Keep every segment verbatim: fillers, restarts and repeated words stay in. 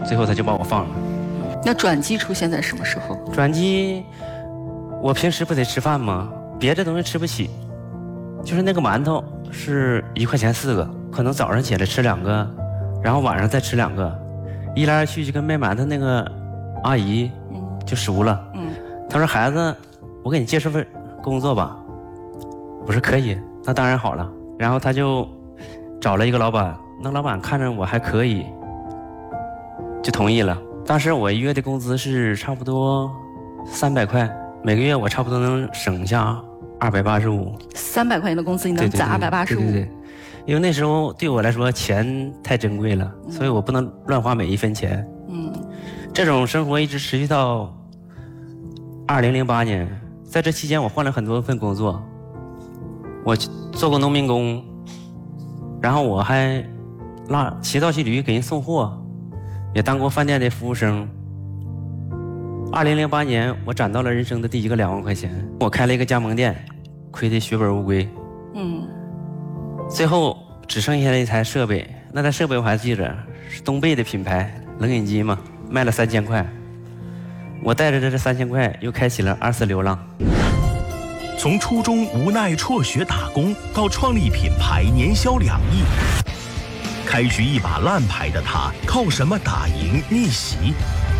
最后他就把我放了。 那转机出现在什么时候？ 转机，我平时不得吃饭吗？别的东西吃不起，就是那个馒头是一块钱四个，可能早上起来吃两个，然后晚上再吃两个，一来二去就跟卖馒头那个阿姨就熟了。嗯，她说孩子，我给你介绍份工作吧。我说可以，那当然好了。然后他就找了一个老板，那老板看着我还可以，就同意了。当时我一月的工资是差不多三百块，每个月我差不多能省下二百八十五。 三百块钱的工资你能攒二百八十五？ 对对对，因为那时候对我来说钱太珍贵了，嗯、所以我不能乱花每一分钱。嗯，这种生活一直持续到二零零八年，在这期间我换了很多份工作，我做过农民工，然后我还拉骑道骑驴给人送货。也当过饭店的服务生。二零零八年，我攒到了人生的第一个两万块钱，我开了一个加盟店，亏得血本无归。嗯，最后只剩下了一台设备，那台设备我还记着，是东贝的品牌冷饮机嘛，卖了三千块。我带着这三千块，又开启了二次流浪。 从初中无奈辍学打工，到创立品牌，年销两亿。开局一把烂牌的他，靠什么打赢逆袭？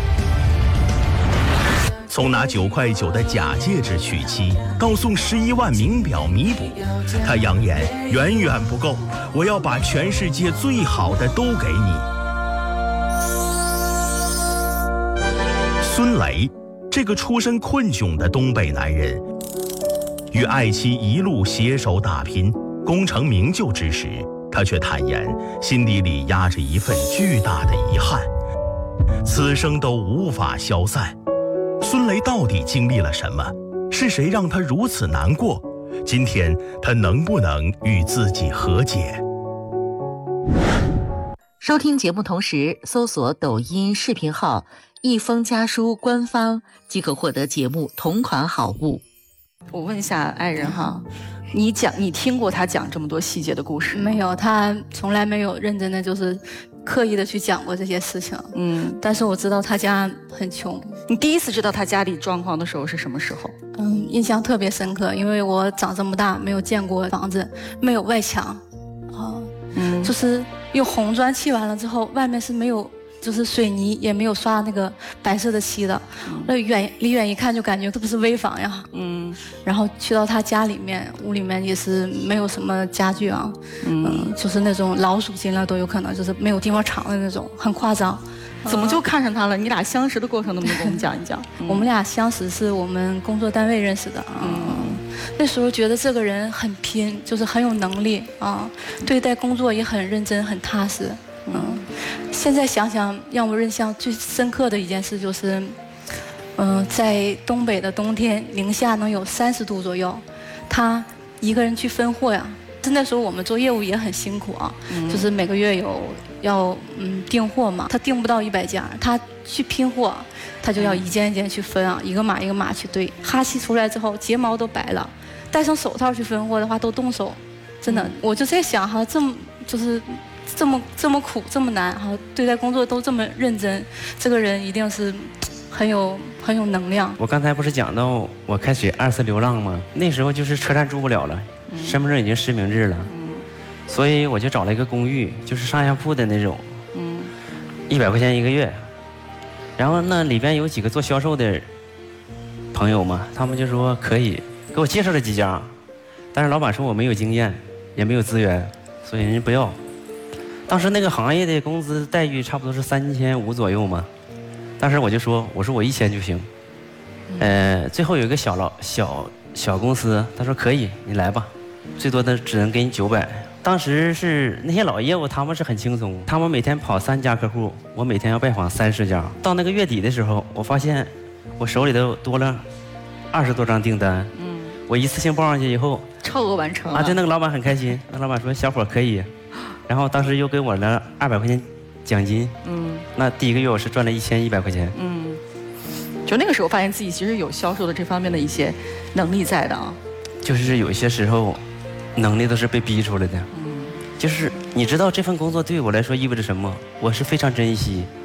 从拿九块九的假戒指娶妻，到送十一万名表弥补，他扬言远远不够，我要把全世界最好的都给你。孙雷，这个出身困窘的东北男人，与爱妻一路携手打拼，功成名就之时，他却坦言，心底里压着一份巨大的遗憾，此生都无法消散。孙雷到底经历了什么？是谁让他如此难过？今天他能不能与自己和解？ 收听节目同时搜索抖音视频号一封家书官方，即可获得节目同款好物。 我问一下爱人哈，你讲你听过他讲这么多细节的故事？ 没有，他从来没有认真的就是刻意的去讲过这些事情。嗯，但是我知道他家很穷。 你第一次知道他家里状况的时候是什么时候？ 嗯，印象特别深刻，因为我长这么大没有见过房子，没有外墙，啊，嗯，就是用红砖砌完了之后，外面是没有。就是水泥也没有刷那个白色的漆的，那、嗯、远离远一看就感觉这不是危房呀。嗯，然后去到他家里面，屋里面也是没有什么家具啊，嗯，嗯就是那种老鼠进了都有可能，就是没有地方藏的那种，很夸张。 怎么就看上他了？你俩相识的过程能不能给我们讲一讲？ 嗯、我们俩相识是我们工作单位认识的啊。嗯，那时候觉得这个人很拼，就是很有能力啊，对待工作也很认真、很踏实。嗯，现在想想，让我印象最深刻的一件事就是，嗯、呃，在东北的冬天，零下能有三十度左右，他一个人去分货呀。那时候我们做业务也很辛苦啊，嗯、就是每个月有要嗯订货嘛，他订不到一百件，他去拼货，他就要一件一件去分啊，一个码一个码去堆。哈气出来之后，睫毛都白了，戴上手套去分货的话都冻手，真的，嗯、我就在想哈，这么就是。这么这么苦这么难哈，对待工作都这么认真，这个人一定是很有很有能量。 我刚才不是讲到我开始二次流浪吗？那时候就是车站住不了了，嗯、身份证已经实名制了，嗯、所以我就找了一个公寓，就是上下铺的那种，嗯，一百块钱一个月。然后那里边有几个做销售的朋友嘛，他们就说可以，给我介绍了几家，但是老板说我没有经验，也没有资源，所以人家不要。当时那个行业的工资待遇差不多是三千五左右嘛，当时我就说，我说我一千就行。呃，最后有一个小老小小公司，他说可以，你来吧，最多的只能给你九百。当时是那些老业务，他们是很轻松，他们每天跑三家客户，我每天要拜访三十家。到那个月底的时候，我发现我手里头多了二十多张订单。嗯，我一次性报上去以后， 超额完成了。 啊，对，那个老板很开心，那老板说小伙可以。然后当时又给我了二百块钱奖金，嗯，那第一个月我是赚了一千一百块钱， 嗯，就那个时候发现自己其实有销售的这方面的一些能力在的啊， 就是有一些时候能力都是被逼出来的，嗯，就是你知道这份工作对我来说意味着什么，我是非常珍惜，